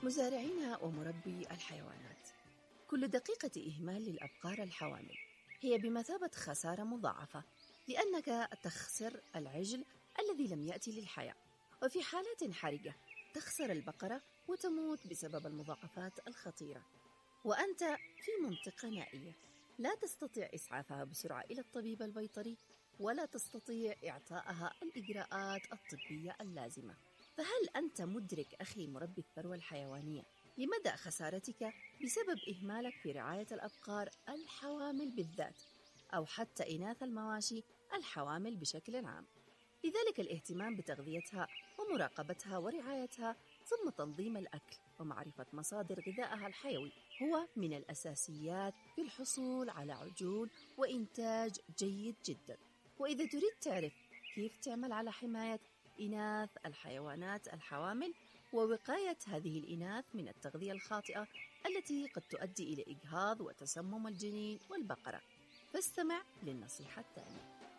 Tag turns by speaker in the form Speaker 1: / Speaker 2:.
Speaker 1: مزارعين ومربي الحيوانات، كل دقيقة إهمال للأبقار الحوامل هي بمثابة خسارة مضاعفة، لأنك تخسر العجل الذي لم يأتي للحياة، وفي حالات حرجة تخسر البقرة وتموت بسبب المضاعفات الخطيرة. وأنت في منطقة نائية، لا تستطيع إسعافها بسرعة إلى الطبيب البيطري، ولا تستطيع إعطائها الإجراءات الطبية اللازمة. فهل أنت مدرك أخي مربي الثروة الحيوانية لمدى خسارتك بسبب إهمالك في رعاية الأبقار الحوامل بالذات، أو حتى إناث المواشي الحوامل بشكل عام؟ لذلك الاهتمام بتغذيتها ومراقبتها ورعايتها، ثم تنظيم الأكل ومعرفة مصادر غذائها الحيوي، هو من الأساسيات في الحصول على عجول وإنتاج جيد جدا. وإذا تريد تعرف كيف تعمل على حماية إناث الحيوانات الحوامل ووقاية هذه الإناث من التغذية الخاطئة التي قد تؤدي إلى إجهاض وتسمم الجنين والبقرة، فاستمع للنصيحة التالية.